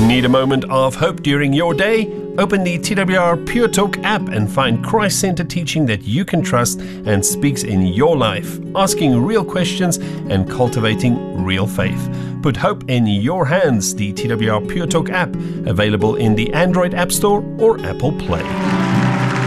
Need a moment of hope during your day? Open the TWR Pure Talk app and find Christ-centered teaching that you can trust and speaks in your life, asking real questions and cultivating real faith. Put hope in your hands. The TWR Pure Talk app, available in the Android App Store or Apple Play.